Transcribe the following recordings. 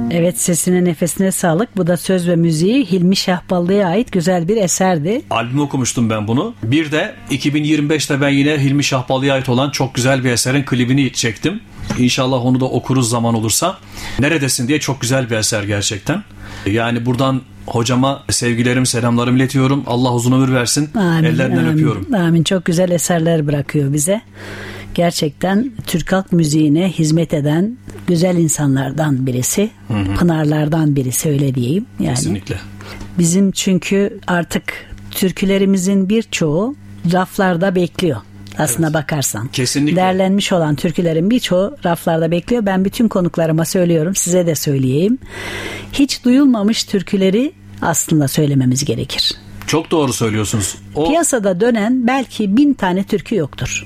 Evet, sesine nefesine sağlık. Bu da söz ve müziği Hilmi Şahballı'ya ait güzel bir eserdi. Albüm okumuştum ben bunu. Bir de 2025'te ben yine Hilmi Şahballı'ya ait olan çok güzel bir eserin klibini çektim. İnşallah onu da okuruz zaman olursa. Neredesin diye çok güzel bir eser gerçekten. Yani buradan hocama sevgilerimi, selamlarımı iletiyorum. Allah uzun ömür versin. Amin, ellerinden öpüyorum. Amin. Çok güzel eserler bırakıyor bize. Gerçekten Türk halk müziğine hizmet eden güzel insanlardan birisi. Pınarlardan birisi, öyle diyeyim. Yani kesinlikle. Bizim çünkü artık türkülerimizin birçoğu raflarda bekliyor. Aslına bakarsan. Kesinlikle. Derlenmiş olan türkülerin birçoğu raflarda bekliyor. Ben bütün konuklarıma söylüyorum, size de söyleyeyim. Hiç duyulmamış türküleri aslında söylememiz gerekir. Çok doğru söylüyorsunuz. Piyasada dönen belki 1000 tane türkü yoktur.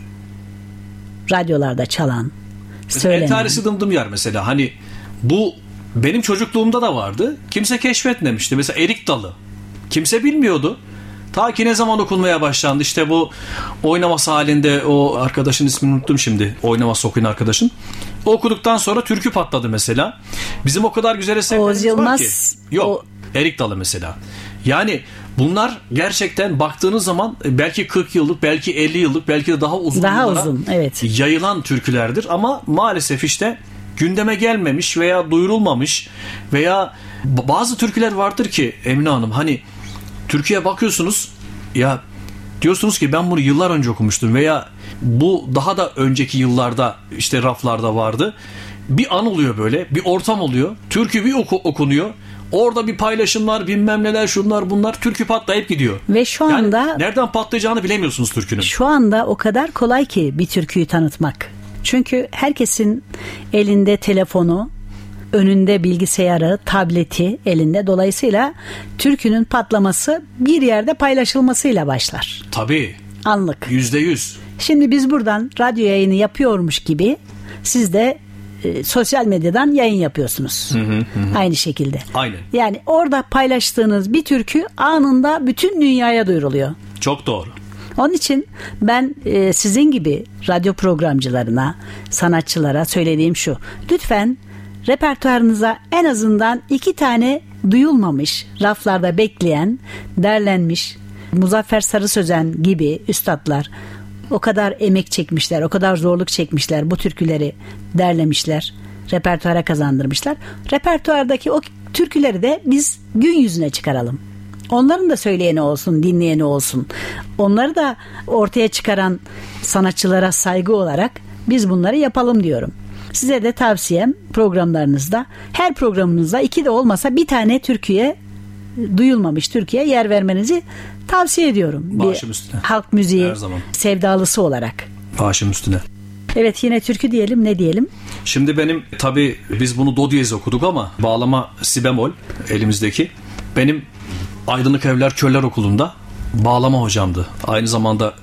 Radyolarda çalan, söylenen. Entarisi Dım Dım Yar mesela. Hani bu benim çocukluğumda da vardı. Kimse keşfetmemişti. Mesela Erik Dalı. Kimse bilmiyordu. Ta ki ne zaman okunmaya başlandı. İşte bu oynaması halinde, o arkadaşın ismini unuttum şimdi. Oynaması okuyan arkadaşın. O okuduktan sonra türkü patladı mesela. Bizim o kadar güzel eserlerimiz var ki. Yok. Erik Dalı mesela. Yani bunlar gerçekten baktığınız zaman belki 40 yıllık, belki 50 yıllık, belki de daha uzun, evet, yayılan türkülerdir. Ama maalesef işte gündeme gelmemiş veya duyurulmamış veya bazı türküler vardır ki Emine Hanım, hani Türkiye'ye bakıyorsunuz ya, diyorsunuz ki ben bunu yıllar önce okumuştum veya bu daha da önceki yıllarda işte raflarda vardı. Bir an oluyor, böyle bir ortam oluyor. Türkü bir okunuyor. Orada bir paylaşımlar, bilmem neler, şunlar bunlar, türkü patlayıp gidiyor. Ve şu anda yani nereden patlayacağını bilemiyorsunuz türkünün. Şu anda o kadar kolay ki bir türküyü tanıtmak. Çünkü herkesin elinde telefonu, önünde bilgisayarı, tableti elinde. Dolayısıyla türkünün patlaması bir yerde paylaşılmasıyla başlar. Tabii. Anlık. %100. Şimdi biz buradan radyo yayını yapıyormuş gibi siz de sosyal medyadan yayın yapıyorsunuz. Aynı şekilde. Aynen. Yani orada paylaştığınız bir türkü anında bütün dünyaya duyuruluyor. Çok doğru. Onun için ben sizin gibi radyo programcılarına, sanatçılara söylediğim şu: lütfen repertuarınıza en azından 2 tane duyulmamış, raflarda bekleyen, derlenmiş, Muzaffer Sarı Sözen gibi üstadlar o kadar emek çekmişler, o kadar zorluk çekmişler, bu türküleri derlemişler, repertuara kazandırmışlar. Repertuardaki o türküleri de biz gün yüzüne çıkaralım. Onların da söyleyeni olsun, dinleyeni olsun. Onları da ortaya çıkaran sanatçılara saygı olarak biz bunları yapalım diyorum. Size de tavsiyem, programlarınızda, her programınızda 2 de olmasa 1 tane türküye, duyulmamış türküye yer vermenizi tavsiye ediyorum. Başım üstüne. Halk müziği sevdalısı olarak. Başım üstüne. Evet, yine türkü diyelim, ne diyelim? Şimdi benim, tabii biz bunu do diyez okuduk ama bağlama si bemol elimizdeki. Benim Aydınlık Evler Köller Okulu'nda bağlama hocamdı. Aynı zamanda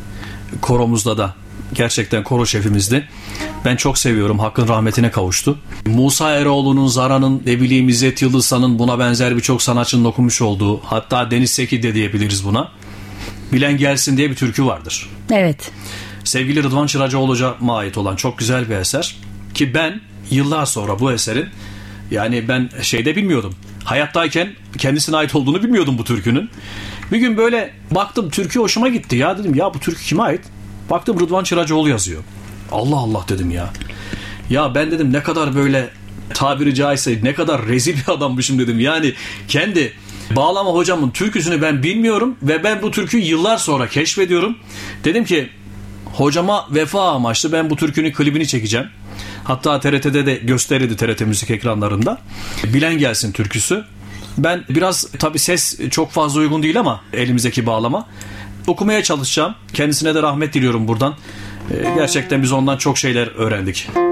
koromuzda da gerçekten koro şefimizdi. Ben çok seviyorum. Hakkın rahmetine kavuştu. Musa Eroğlu'nun, Zara'nın, ne bileyim İzzet Yıldızhan'ın, buna benzer birçok sanatçının okumuş olduğu, hatta Deniz Seki de diyebiliriz buna, Bilen Gelsin diye bir türkü vardır. Evet. Sevgili Rıdvan Çıracıoğlu hocama ait olan çok güzel bir eser. Ki ben yıllar sonra bu eserin, yani ben şeyde bilmiyordum. Hayattayken kendisine ait olduğunu bilmiyordum bu türkünün. Bir gün böyle baktım, türkü hoşuma gitti. Ya dedim, ya bu türkü kime ait? Baktım Rıdvan Çıracıoğlu yazıyor. Allah Allah dedim ya. Ya ben dedim ne kadar böyle, tabiri caizse ne kadar rezil bir adammışım dedim. Yani kendi bağlama hocamın türküsünü ben bilmiyorum ve ben bu türküyü yıllar sonra keşfediyorum. Dedim ki hocama vefa amaçlı ben bu türkünün klibini çekeceğim. Hatta TRT'de de gösterildi, TRT müzik ekranlarında. Bilen Gelsin türküsü. Ben biraz, tabii ses çok fazla uygun değil ama elimizdeki bağlama, okumaya çalışacağım. Kendisine de rahmet diliyorum buradan. Gerçekten biz ondan çok şeyler öğrendik.